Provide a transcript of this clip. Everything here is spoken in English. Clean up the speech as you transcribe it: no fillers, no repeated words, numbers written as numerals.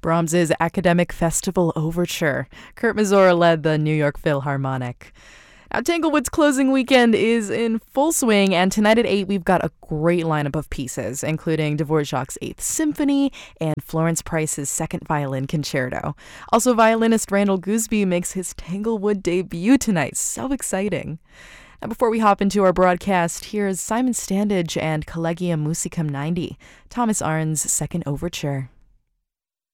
Brahms's Academic Festival Overture. Kurt Masur led the New York Philharmonic. Now, Tanglewood's closing weekend is in full swing, and tonight at 8, we've got a great lineup of pieces, including Dvorak's Eighth Symphony and Florence Price's Second Violin Concerto. Also, violinist Randall Gooseby makes his Tanglewood debut tonight. So exciting. Now, before we hop into our broadcast, here's Simon Standage and Collegium Musicum 90, Thomas Arndt's Second Overture.